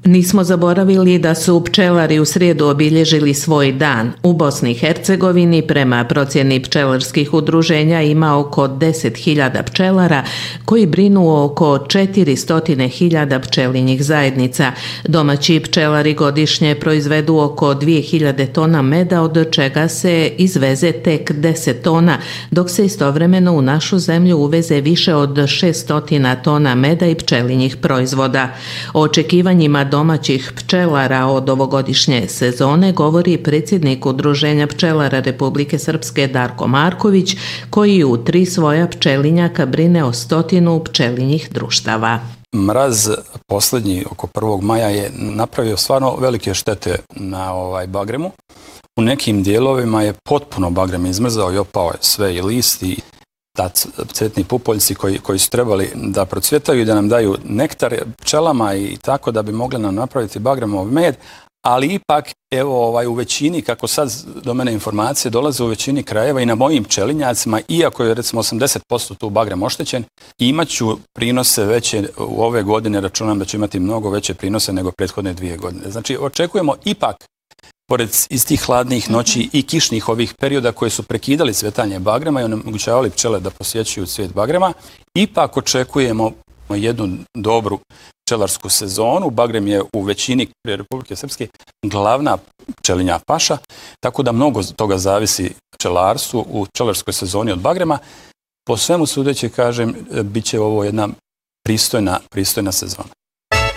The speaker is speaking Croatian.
Nismo zaboravili da su pčelari u srijedu obilježili svoj dan. U Bosni i Hercegovini prema procjeni pčelarskih udruženja ima oko 10.000 pčelara koji brinu o oko 400.000 pčelinjih zajednica. Domaći pčelari godišnje proizvedu oko 2.000 tona meda, od čega se izveze tek 10 tona, dok se istovremeno u našu zemlju uveze više od 600 tona meda i pčelinjih proizvoda. O očekivanjima domaćih pčelara od ovogodišnje sezone govori predsjednik Udruženja pčelara Republike Srpske Darko Marković, koji u 3 svoja pčelinjaka brine o 100 pčelinjih društava. Mraz posljednji oko 1. maja je napravio stvarno velike štete na bagremu. U nekim dijelovima je potpuno bagrem izmrzao i opao je sve i list i cvetni pupoljci koji su trebali da procvjetaju i da nam daju nektar pčelama i tako da bi mogli nam napraviti bagremov med, ali ipak evo u većini, kako sad do mene informacije dolaze u većini krajeva i na mojim pčelinjacima, iako je recimo 80% tu bagrem oštećen, imaću prinose veće u ove godine, računam da ću imati mnogo veće prinose nego prethodne 2 godine. Znači očekujemo ipak, pored istih hladnih noći i kišnih ovih perioda koji su prekidali cvetanje bagrema i onemogućavali pčele da posjećuju cvijet bagrema, ipak očekujemo jednu dobru pčelarsku sezonu. Bagrem je u većini Republike Srpske glavna pčelinja paša, tako da mnogo toga zavisi pčelarstvu u pčelarskoj sezoni od bagrema. Po svemu sudeći, kažem, bit će ovo jedna pristojna sezona.